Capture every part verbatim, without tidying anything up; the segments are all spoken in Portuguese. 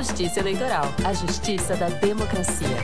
Justiça Eleitoral, a justiça da democracia.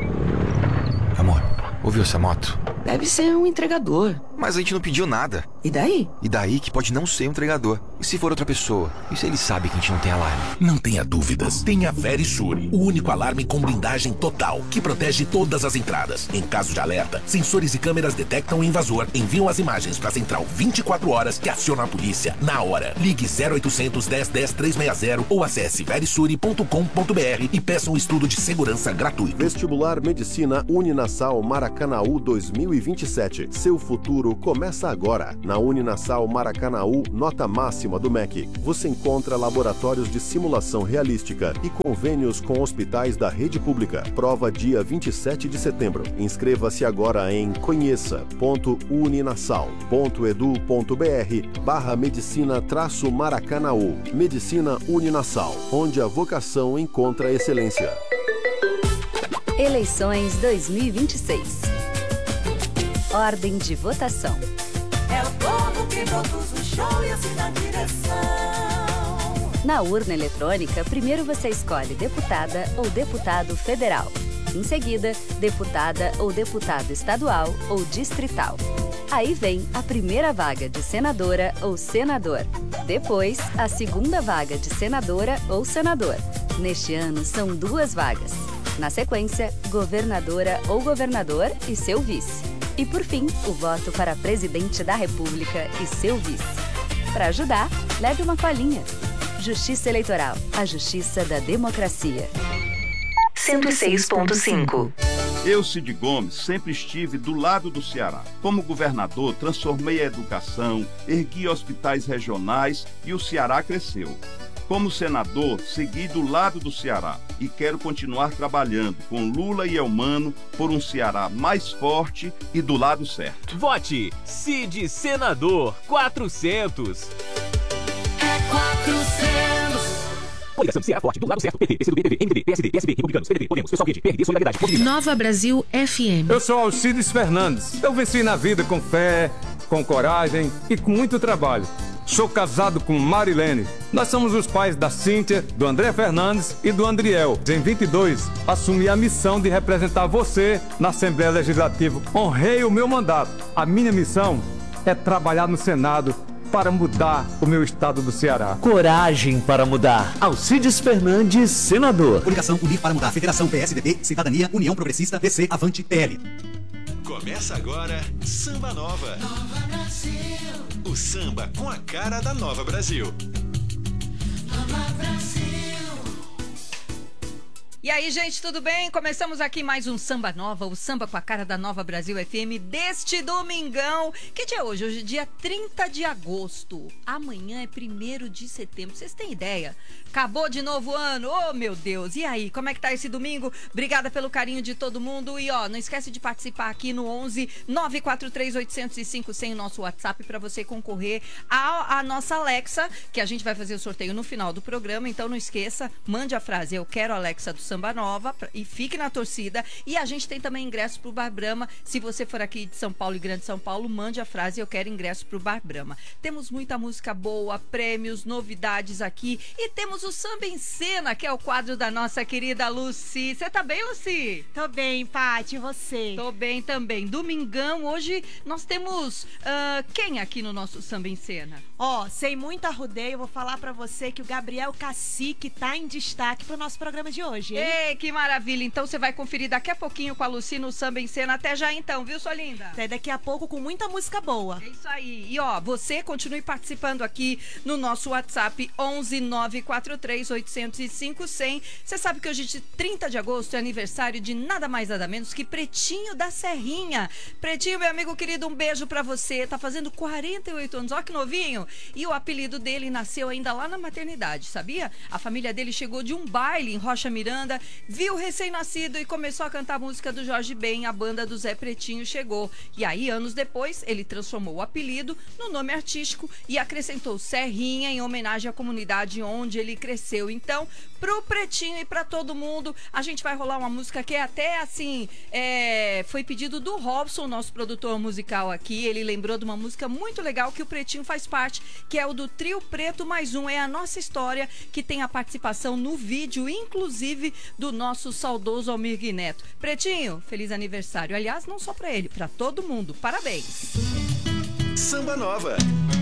Amor, ouviu essa moto? Deve ser um entregador. Mas a gente não pediu nada. E daí? E daí que pode não ser um entregador. E se for outra pessoa? E se ele sabe que a gente não tem alarme? Não tenha dúvidas. Tenha Verisure, o único alarme com blindagem total, que protege todas as entradas. Em caso de alerta, sensores e câmeras detectam o invasor, enviam as imagens para a central vinte e quatro horas, que aciona a polícia na hora. Ligue zero oitocentos, dez, dez, trezentos e sessenta ou acesse verisure ponto com ponto br e peça um estudo de segurança gratuito. Vestibular Medicina Uninasal Maracanaú dois mil e vinte e sete. Seu futuro começa agora. Na Uninasal Maracanaú, nota máxima do M E C. Você encontra laboratórios de simulação realística e convênios com hospitais da rede pública. Prova dia vinte e sete de setembro. Inscreva-se agora em conheça ponto uninasal ponto edu ponto br barra medicina traço Maracanaú. Medicina Uninasal, onde a vocação encontra excelência. Eleições dois mil e vinte e seis. Ordem de votação. É o povo que produz o show e assina a direção. Na urna eletrônica, primeiro você escolhe deputada ou deputado federal. Em seguida, deputada ou deputado estadual ou distrital. Aí vem a primeira vaga de senadora ou senador. Depois, a segunda vaga de senadora ou senador. Neste ano, são duas vagas. Na sequência, governadora ou governador e seu vice. E por fim, o voto para presidente da República e seu vice. Para ajudar, leve uma colinha. Justiça Eleitoral, a justiça da democracia. cento e seis ponto cinco. Eu, Cid Gomes, sempre estive do lado do Ceará. Como governador, transformei a educação, ergui hospitais regionais e o Ceará cresceu. Como senador, segui do lado do Ceará e quero continuar trabalhando com Lula e Elmano por um Ceará mais forte e do lado certo. Vote Cid Senador quatrocentos. É quatrocentos. Coligação Ceará Forte, do lado certo, P T, P C do B, P V, M D B, P S D, P S B, Republicanos, P D T, Podemos, Pessoal Verde, P R D, Solidariedade, Posibilidade. Nova Brasil F M. Eu sou Alcides Fernandes. Eu venci na vida com fé, com coragem e com muito trabalho. Sou casado com Marilene. Nós somos os pais da Cíntia, do André Fernandes e do Andriel. Em vinte e dois, assumi a missão de representar você na Assembleia Legislativa. Honrei o meu mandato. A minha missão é trabalhar no Senado para mudar o meu estado do Ceará. Coragem para mudar. Alcides Fernandes, senador. Coligação Unir para Mudar. Federação P S D B, Cidadania, União Progressista, P C, Avante, P L. Começa agora Samba Nova. Nova Brasil. O samba com a cara da Nova Brasil. Nova Brasil. E aí, gente, tudo bem? Começamos aqui mais um Samba Nova, o samba com a cara da Nova Brasil F M deste domingão. Que dia é hoje? Hoje é dia trinta de agosto. Amanhã é primeiro de setembro. Vocês têm ideia? Acabou de novo o ano. Oh, meu Deus. E aí, como é que tá esse domingo? Obrigada pelo carinho de todo mundo. E ó, não esquece de participar aqui no onze nove quatro três oito zero cinco cem, nosso WhatsApp, para você concorrer à, à nossa Alexa, que a gente vai fazer o sorteio no final do programa. Então não esqueça, mande a frase "Eu quero Alexa do Samba Nova" e fique na torcida. E a gente tem também ingresso pro Bar Brahma. Se você for aqui de São Paulo e Grande São Paulo, mande a frase "Eu quero ingresso pro Bar Brahma". Temos muita música boa, prêmios, novidades aqui. E temos o Samba em Cena, que é o quadro da nossa querida Lucy. Você tá bem, Lucy? Tô bem, Paty, e você? Tô bem também. Domingão, hoje nós temos uh, quem aqui no nosso Samba em Cena? Ó, oh, sem muita rodeio, eu vou falar pra você que o Gabriel Cacique tá em destaque pro nosso programa de hoje, hein? Ei, que maravilha. Então você vai conferir daqui a pouquinho com a Lucy no Samba em Cena. Até já então, viu, sua linda? Até daqui a pouco com muita música boa. É isso aí. E ó, você continue participando aqui no nosso WhatsApp onze nove quatro três oito zero cinco cem. Você sabe que hoje, de trinta de agosto, é aniversário de nada mais nada menos que Pretinho da Serrinha. Pretinho, meu amigo querido, um beijo pra você. Tá fazendo quarenta e oito anos, ó que novinho. E o apelido dele nasceu ainda lá na maternidade, sabia? A família dele chegou de um baile em Rocha Miranda banda, viu o recém-nascido e começou a cantar a música do Jorge Ben, a banda do Zé Pretinho chegou. E aí, anos depois, ele transformou o apelido no nome artístico e acrescentou Serrinha em homenagem à comunidade onde ele cresceu. Então, pro Pretinho e pra todo mundo, a gente vai rolar uma música que é até assim, é, foi pedido do Robson, nosso produtor musical aqui. Ele lembrou de uma música muito legal que o Pretinho faz parte, que é o do Trio Preto Mais Um, é a nossa história, que tem a participação no vídeo, inclusive do nosso saudoso Almir Neto. Pretinho, feliz aniversário. Aliás, não só pra ele, pra todo mundo. Parabéns. Samba Nova.